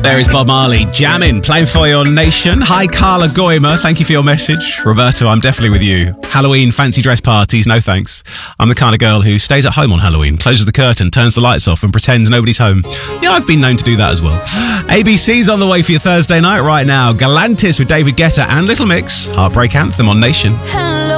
There is Bob Marley jamming, playing for your nation. Hi, Carla Goimer. Thank you for your message. Roberto, I'm definitely with you. Halloween fancy dress parties, no thanks. I'm the kind of girl who stays at home on Halloween, closes the curtain, turns the lights off and pretends nobody's home. Yeah, I've been known to do that as well. ABC's on the way for your Thursday night right now. Galantis with David Guetta and Little Mix. Heartbreak Anthem on Nation.